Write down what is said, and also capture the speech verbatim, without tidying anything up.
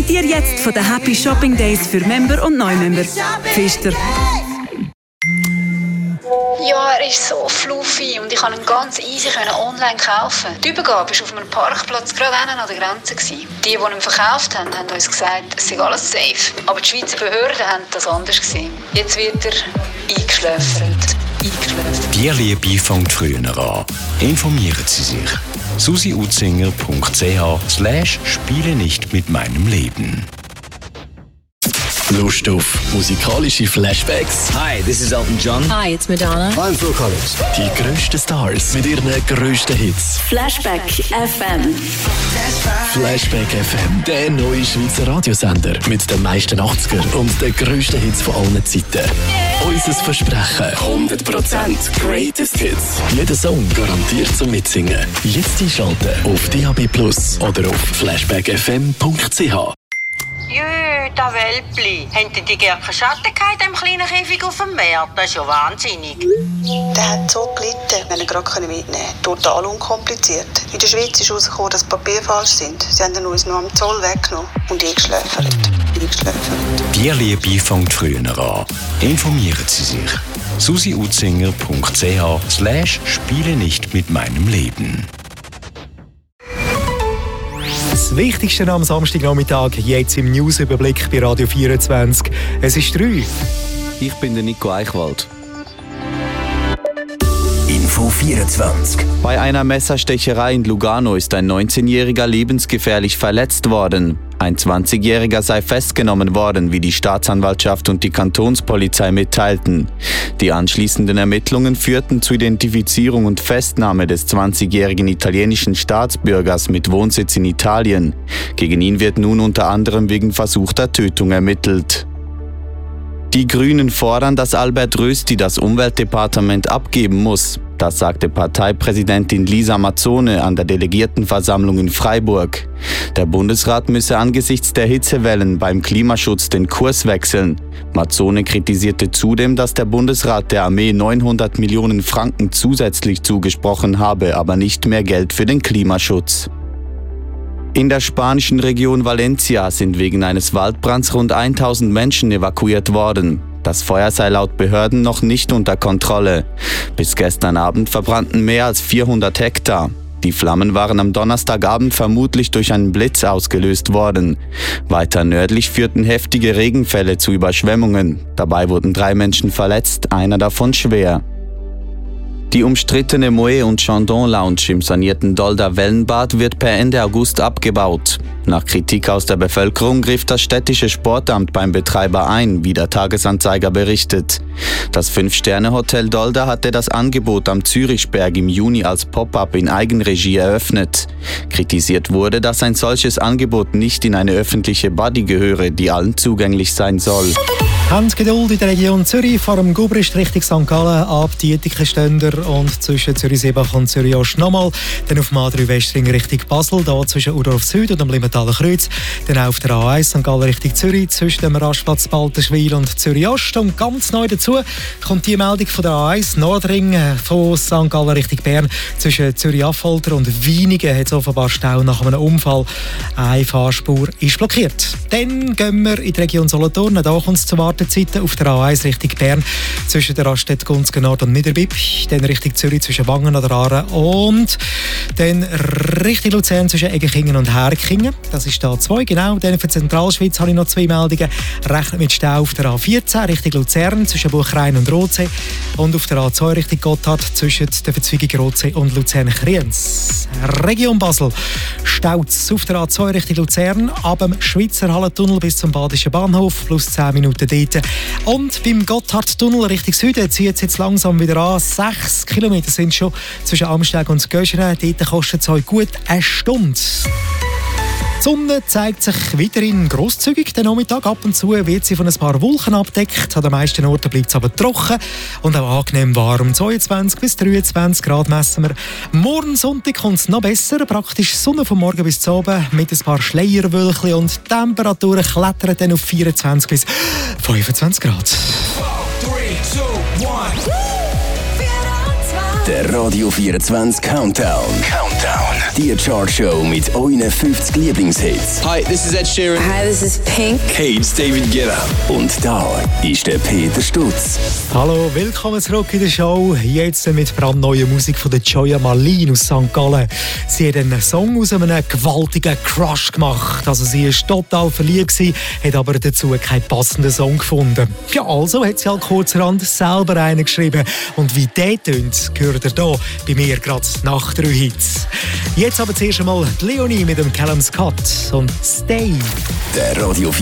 Profitiere jetzt von den Happy Shopping Days für Member und Neumember. Pfister. Ja, er ist so fluffy und ich konnte ihn ganz easy online kaufen. Die Übergabe war auf einem Parkplatz gerade an der Grenze. Die, die ihn verkauft haben, haben uns gesagt, es sei alles safe. Aber die Schweizer Behörden haben das anders gesehen. Jetzt wird er eingeschläfert. eingeschläfert. Die Liebe fängt früher an. Informieren Sie sich. susi utzinger punkt c h slash spiele nicht mit meinem Leben. Lust auf musikalische Flashbacks? Hi, this is Elton John. Hi, it's Madonna. I'm Phil Collins. Die grössten Stars mit ihren grössten Hits. Flashback F M. Flashback F M, der neue Schweizer Radiosender mit den meisten achtziger und den grössten Hits von allen Zeiten. Yeah. Unser Versprechen: hundert Prozent Greatest Hits. Jeder Song garantiert zum Mitsingen. Jetzt einschalten auf D A B plus oder auf flashback f m punkt c h. Jö, da Welpli. Haben die gar keine Schatten gehabt, dem kleinen Käfig auf dem Meer? Das ist ja wahnsinnig. Der hat so gelitten, wenn er gerade mitnehmen konnte. Total unkompliziert. In der Schweiz ist herausgekommen, dass die Papiere falsch sind. Sie haben ihn uns noch am Zoll weggenommen und eingeschläfert. eingeschläfert. Die Liebe fängt früher an. Informieren Sie sich. susi utzinger punkt c h slash spiele nicht mit meinem Leben. Das Wichtigste am Samstagnachmittag, jetzt im Newsüberblick bei Radio vierundzwanzig. Es ist drei. Ich bin der Nico Eichwald. Info vierundzwanzig. Bei einer Messerstecherei in Lugano ist ein neunzehnjähriger lebensgefährlich verletzt worden. Ein zwanzigjähriger sei festgenommen worden, wie die Staatsanwaltschaft und die Kantonspolizei mitteilten. Die anschließenden Ermittlungen führten zur Identifizierung und Festnahme des zwanzigjährigen italienischen Staatsbürgers mit Wohnsitz in Italien. Gegen ihn wird nun unter anderem wegen versuchter Tötung ermittelt. Die Grünen fordern, dass Albert Rösti das Umweltdepartement abgeben muss. Das sagte Parteipräsidentin Lisa Mazzone an der Delegiertenversammlung in Freiburg. Der Bundesrat müsse angesichts der Hitzewellen beim Klimaschutz den Kurs wechseln. Mazzone kritisierte zudem, dass der Bundesrat der Armee neunhundert Millionen Franken zusätzlich zugesprochen habe, aber nicht mehr Geld für den Klimaschutz. In der spanischen Region Valencia sind wegen eines Waldbrands rund tausend Menschen evakuiert worden. Das Feuer sei laut Behörden noch nicht unter Kontrolle. Bis gestern Abend verbrannten mehr als vierhundert Hektar. Die Flammen waren am Donnerstagabend vermutlich durch einen Blitz ausgelöst worden. Weiter nördlich führten heftige Regenfälle zu Überschwemmungen. Dabei wurden drei Menschen verletzt, einer davon schwer. Die umstrittene Moët und Chandon Lounge im sanierten Dolder Wellenbad wird per Ende August abgebaut. Nach Kritik aus der Bevölkerung griff das städtische Sportamt beim Betreiber ein, wie der Tagesanzeiger berichtet. Das Fünf-Sterne-Hotel Dolder hatte das Angebot am Zürichsberg im Juni als Pop-up in Eigenregie eröffnet. Kritisiert wurde, dass ein solches Angebot nicht in eine öffentliche Body gehöre, die allen zugänglich sein soll. Habt Geduld in der Region Zürich, vor dem Gubrist Richtung Sankt Gallen, ab die Etikenständer und zwischen Zürich-Seebach und Zürich-Ost nochmal. Dann auf dem A drei Westring Richtung Basel, da zwischen Udorf Süd und dem Limmentaler Kreuz. Dann auf der A eins Sankt Gallen Richtung Zürich, zwischen dem Rastplatz Baltenschwil und Zürich-Ost. Und ganz neu dazu kommt die Meldung von der A eins Nordring von Sankt Gallen Richtung Bern. Zwischen Zürich-Affolter und Wienigen hat es offenbar Stau nach einem Unfall. Eine Fahrspur ist blockiert. Dann gehen wir in die Region Solothurn. Da kommt es zu Wartezeiten auf der A eins Richtung Bern zwischen der Raststätte Gunzgen Nord und Niederbipp. Dann Richtung Zürich zwischen Wangen oder Aare und dann Richtung Luzern zwischen Eggekingen und Herkingen. Das ist A zwei, genau. Dann für die Zentralschweiz habe ich noch zwei Meldungen. Rechnet mit Stau auf der A vierzehn Richtung Luzern zwischen Buchrein und Rotsee und auf der A zwei Richtung Gotthard zwischen der Verzweigung Rotsee und Luzern-Kriens. Region Basel staut auf der A zwei Richtung Luzern ab dem Schweizer Hallentunnel bis zum Badischen Bahnhof plus zehn Minuten dort. Und beim Gotthardtunnel Richtung Süden zieht es jetzt langsam wieder an. Sechs Kilometer sind schon zwischen Amsteg und Göschenen. Dort kostet es euch gut eine Stunde. Die Sonne zeigt sich weiterhin grosszügig. Den Nachmittag ab und zu wird sie von ein paar Wolken abdeckt. An den meisten Orten bleibt es aber trocken und auch angenehm warm. zweiundzwanzig bis dreiundzwanzig Grad messen wir. Morgen Sonntag kommt es noch besser. Praktisch Sonne von morgen bis zu oben mit ein paar Schleierwölkchen und die Temperaturen klettern dann auf vierundzwanzig bis fünfundzwanzig Grad. Der Radio vierundzwanzig Countdown. Countdown. Die Chartshow mit euren fünfzig Lieblingshits. Hi, this is Ed Sheeran. Hi, this is Pink. Hey, it's David Guetta. Und da ist der Peter Stutz. Hallo, willkommen zurück in der Show. Jetzt mit brandneuer Musik von der Joya Malin aus Sankt Gallen. Sie hat einen Song aus einem gewaltigen Crush gemacht. Also sie war total verliebt gewesen, hat aber dazu keinen passenden Song gefunden. Ja, also hat sie halt kurzerhand selber einen geschrieben. Und wie der tönt, gehört er hier bei mir gerade nach drei Hits. Jetzt aber zuerst einmal die Leonie mit dem Callum Scott und Stay. Der Radio